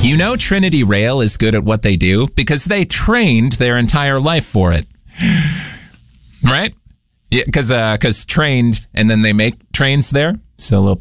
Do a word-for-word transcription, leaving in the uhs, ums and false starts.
You know Trinity Rail is good at what they do because they trained their entire life for it. Right? Yeah, because uh, 'cause trained, and then they make trains there. So a little